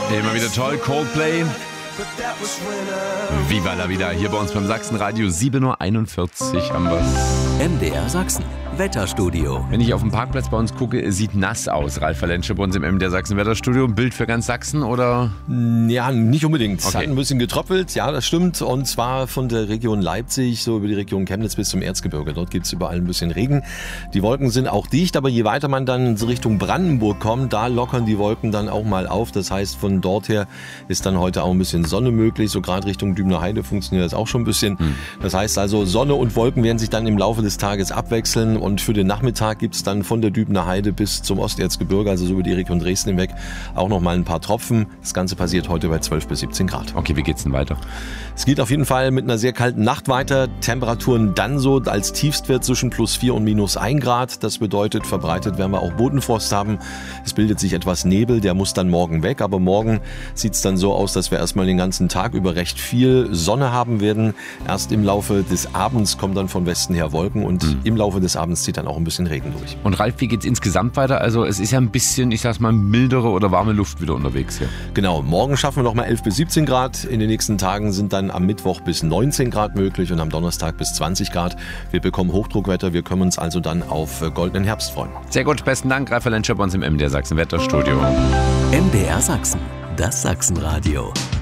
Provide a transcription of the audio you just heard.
Immer wieder toll, Coldplay. Viva la vida, hier bei uns beim Sachsenradio, 7:41 Uhr haben wir's. MDR Sachsen, Wetterstudio. Wenn ich auf den Parkplatz bei uns gucke, es sieht nass aus. Ralf Valensche bei uns im MDR Sachsen Wetterstudio. Ein Bild für ganz Sachsen, oder? Ja, nicht unbedingt. Es Okay. hat ein bisschen getröpfelt, ja, das stimmt. Und zwar von der Region Leipzig, so über die Region Chemnitz bis zum Erzgebirge. Dort gibt es überall ein bisschen Regen. Die Wolken sind auch dicht, aber je weiter man dann so Richtung Brandenburg kommt, da lockern die Wolken dann auch mal auf. Das heißt, von dort her ist dann heute auch ein bisschen Sonne möglich. So gerade Richtung Dübener Heide funktioniert das auch schon ein bisschen. Das heißt also, Sonne und Wolken werden sich dann im Laufe des Tages abwechseln. Und für den Nachmittag gibt es dann von der Dübener Heide bis zum Osterzgebirge, also so über die Region Dresden hinweg, auch noch mal ein paar Tropfen. Das Ganze passiert heute bei 12 bis 17 Grad. Okay, wie geht's denn weiter? Es geht auf jeden Fall mit einer sehr kalten Nacht weiter. Temperaturen dann so als Tiefstwert zwischen +4 und -1 Grad. Das bedeutet, verbreitet werden wir auch Bodenfrost haben. Es bildet sich etwas Nebel, der muss dann morgen weg. Aber morgen sieht es dann so aus, dass wir erstmal den ganzen Tag über recht viel Sonne haben werden. Erst im Laufe des Abends kommen dann von Westen her Wolken und im Laufe des Abends zieht dann auch ein bisschen Regen durch. Und Ralf, wie geht's insgesamt weiter? Also es ist ja ein bisschen, ich sag's mal, mildere oder warme Luft wieder unterwegs hier. Genau, morgen schaffen wir noch mal 11 bis 17 Grad. In den nächsten Tagen sind dann am Mittwoch bis 19 Grad möglich und am Donnerstag bis 20 Grad. Wir bekommen Hochdruckwetter, wir können uns also dann auf goldenen Herbst freuen. Sehr gut, besten Dank, Ralf Valensche bei uns im MDR Sachsen Wetterstudio. MDR Sachsen, das Sachsenradio.